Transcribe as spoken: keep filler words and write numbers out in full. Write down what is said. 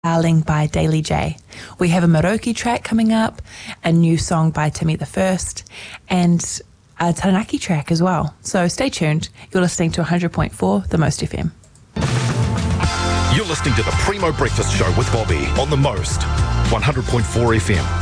Darling by Daily J. We have a Maroki track coming up, a new song by Timmy the First, and a Taranaki track as well. So stay tuned. You're listening to one hundred point four The Most F M. You're listening to the Primo Breakfast Show with Bobby on The Most, one hundred point four F M.